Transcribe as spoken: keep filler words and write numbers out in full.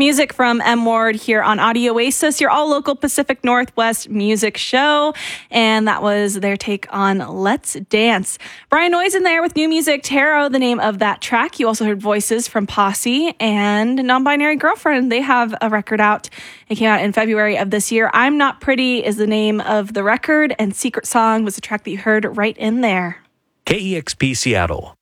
Music from M. Ward here on Audio Oasis, your all-local Pacific Northwest music show. And that was their take on Let's Dance. Brian Noyes in there with new music, Tarot, the name of that track. You also heard voices from Posse and Non-Binary Girlfriend. They have a record out. It came out in February of this year. I'm Not Pretty is the name of the record, and Secret Song was the track that you heard right in there. K E X P Seattle,